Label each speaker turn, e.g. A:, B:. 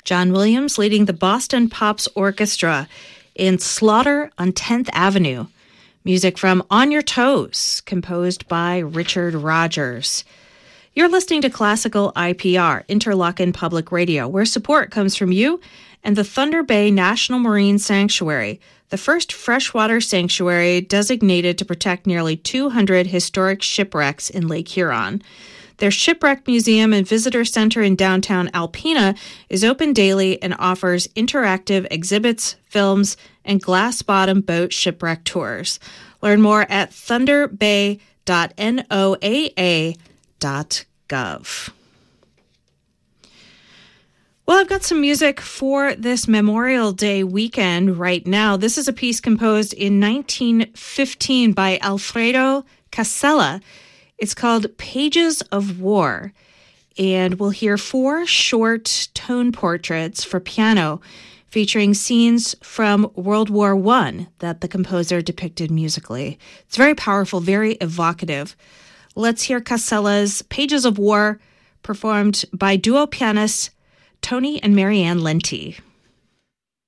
A: John Williams leading the Boston Pops Orchestra in Slaughter on 10th Avenue. Music from On Your Toes, composed by Richard Rogers. You're listening to Classical IPR, Interlochen Public Radio, where support comes from you and the Thunder Bay National Marine Sanctuary, the first freshwater sanctuary designated to protect nearly 200 historic shipwrecks in Lake Huron. Their Shipwreck Museum and Visitor Center in downtown Alpena is open daily and offers interactive exhibits, films, and glass-bottom boat shipwreck tours. Learn more at thunderbay.noaa.gov. Well, I've got some music for this Memorial Day weekend right now. This is a piece composed in 1915 by Alfredo Casella. It's called Pages of War, and we'll hear 4 short tone portraits for piano featuring scenes from World War I that the composer depicted musically. It's very powerful, very evocative. Let's hear Casella's Pages of War, performed by duo pianists Tony and Marianne Lenti.